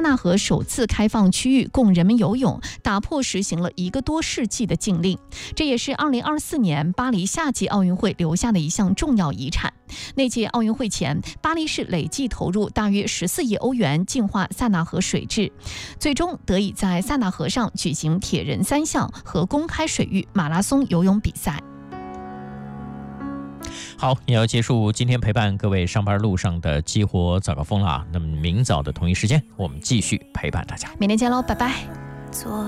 纳河首次开放区域供人们游泳，打破实行了1个多世纪的禁令。这也是2024年巴黎夏季奥运会留下的一项重要遗产。那届奥运会前，巴黎市累计投入大约14亿欧元净化塞纳河水质，最终得以在塞纳河上举行铁人3项和公开水域马拉松游泳比赛。 好，也要结束今天陪伴各位上班路上的激活早高峰了啊。那么明早的同一时间，我们继续陪伴大家。 明天见喽，拜拜。